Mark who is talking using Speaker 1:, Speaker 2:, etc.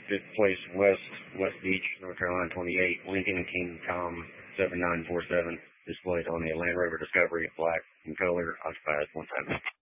Speaker 1: fifth place West Beach, North Carolina 28, Lincoln King Tom 7947, displayed on the Land Rover Discovery, black in color, occupied 1 time.